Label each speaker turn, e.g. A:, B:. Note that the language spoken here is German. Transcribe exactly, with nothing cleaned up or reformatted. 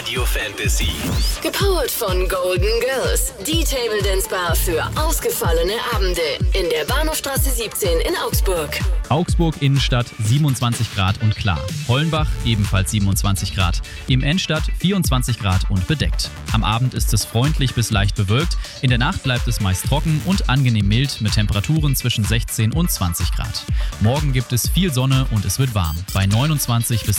A: Radio Fantasy.
B: Gepowert von Golden Girls, die Table Dance Bar für ausgefallene Abende in der Bahnhofstraße siebzehn in Augsburg.
C: Augsburg Innenstadt siebenundzwanzig Grad und klar. Hollenbach ebenfalls siebenundzwanzig Grad. Im Endstadt vierundzwanzig Grad und bedeckt. Am Abend ist es freundlich bis leicht bewölkt. In der Nacht bleibt es meist trocken und angenehm mild mit Temperaturen zwischen sechzehn und zwanzig Grad. Morgen gibt es viel Sonne und es wird warm. Bei neunundzwanzig bis